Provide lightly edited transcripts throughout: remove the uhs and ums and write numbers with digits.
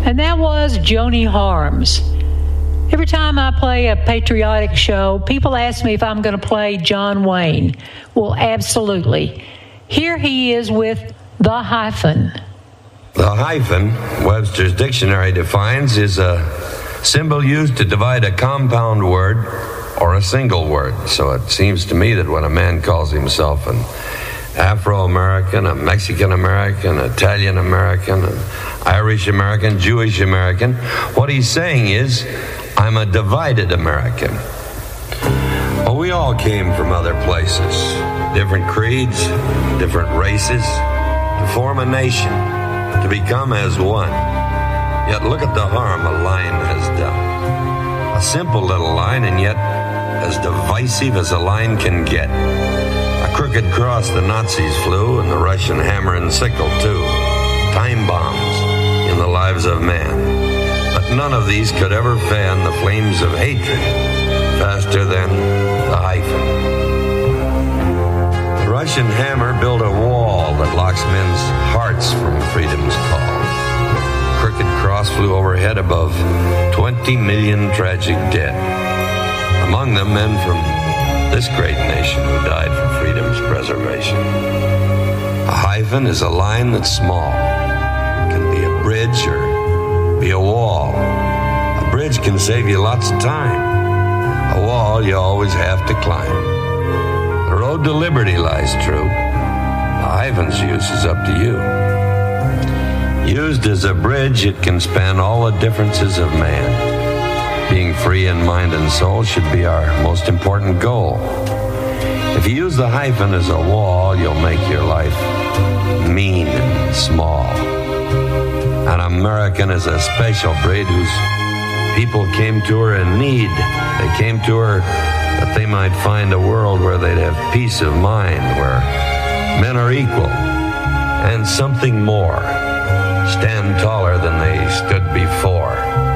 And that was Joni Harms. Every time I play a patriotic show, people ask me if I'm going to play John Wayne. Well, absolutely. Here he is with the hyphen. The hyphen, Webster's dictionary defines, is a symbol used to divide a compound word or a single word. So it seems to me that when a man calls himself an Afro-American, a Mexican-American, Italian-American, an Irish-American, Jewish-American, what he's saying is, I'm a divided American. Well, we all came from other places, different creeds, different races, to form a nation, to become as one. Yet look at the harm a line has done. A simple little line, and yet as divisive as a line can get. A crooked cross the Nazis flew, and the Russian hammer and sickle too. Time bombs in the lives of man. But none of these could ever fan the flames of hatred faster than the hyphen. The Russian hammer built a wall that locks men's hearts from freedom's call. The crooked cross flew overhead above 20 million tragic dead. Among them, men from this great nation who died for freedom's preservation. A hyphen is a line that's small. It can be a bridge or be a wall. A bridge can save you lots of time. A wall you always have to climb. The road to liberty lies true. A hyphen's use is up to you. Used as a bridge, it can span all the differences of man. Being free in mind and soul should be our most important goal. If you use the hyphen as a wall, you'll make your life mean and small. An American is a special breed whose people came to her in need. They came to her that they might find a world where they'd have peace of mind, where men are equal, and something more, stand taller than they stood before.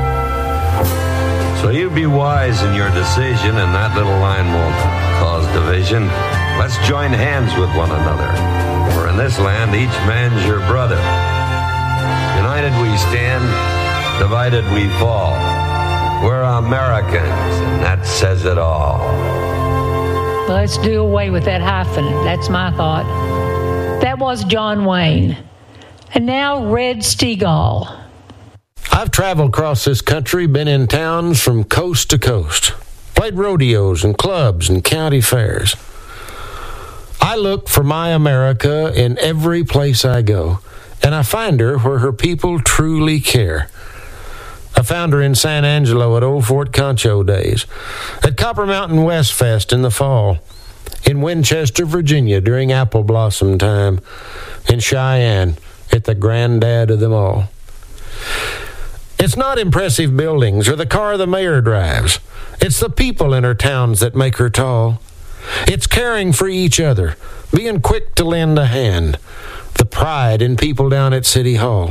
So you be wise in your decision, and that little line won't cause division. Let's join hands with one another, for in this land each man's your brother. United we stand, divided we fall. We're Americans, and that says it all. Let's do away with that hyphen. That's my thought. That was John Wayne. And now Red Steagall. I've traveled across this country, been in towns from coast to coast, played rodeos and clubs and county fairs. I look for my America in every place I go, and I find her where her people truly care. I found her in San Angelo at Old Fort Concho days, at Copper Mountain West Fest in the fall, in Winchester, Virginia during apple blossom time, in Cheyenne at the granddad of them all. It's not impressive buildings or the car the mayor drives. It's the people in her towns that make her tall. It's caring for each other, being quick to lend a hand, the pride in people down at City Hall.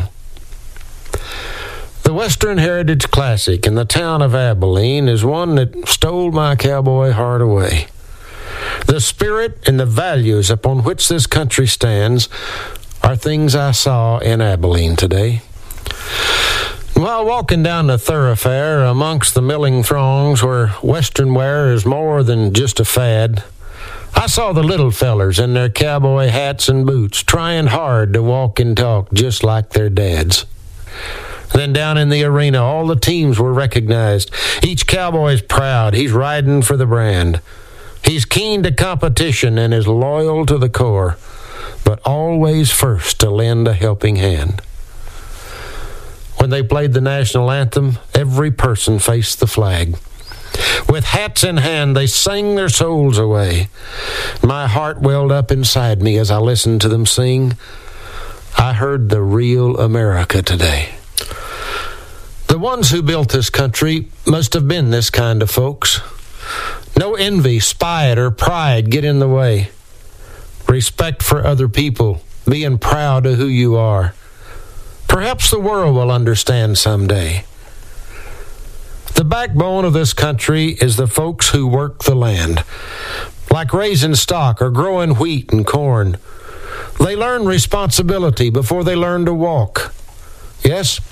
The Western Heritage Classic in the town of Abilene is one that stole my cowboy heart away. The spirit and the values upon which this country stands are things I saw in Abilene today. While walking down the thoroughfare amongst the milling throngs where Western wear is more than just a fad, I saw the little fellers in their cowboy hats and boots trying hard to walk and talk just like their dads. Then down in the arena, all the teams were recognized. Each cowboy's proud. He's riding for the brand. He's keen to competition and is loyal to the core, but always first to lend a helping hand. When they played the national anthem, every person faced the flag. With hats in hand, they sang their souls away. My heart welled up inside me as I listened to them sing. I heard the real America today. The ones who built this country must have been this kind of folks. No envy, spite, or pride get in the way. Respect for other people, being proud of who you are. Perhaps the world will understand someday. The backbone of this country is the folks who work the land. Like raising stock or growing wheat and corn. They learn responsibility before they learn to walk. Yes,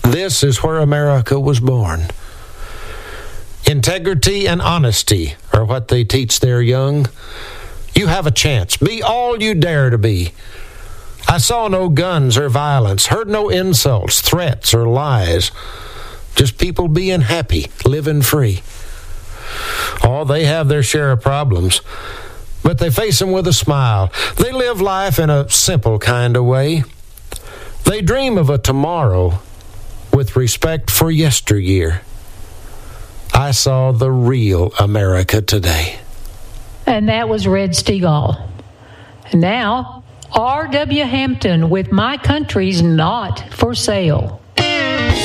This is where America was born. Integrity and honesty are what they teach their young. You have a chance. Be all you dare to be. I saw no guns or violence, heard no insults, threats, or lies. Just people being happy, living free. Oh, they have their share of problems, but they face them with a smile. They live life in a simple kind of way. They dream of a tomorrow with respect for yesteryear. I saw the real America today. And that was Red Steagall. And now, R.W. Hampton with My Country's Not for Sale.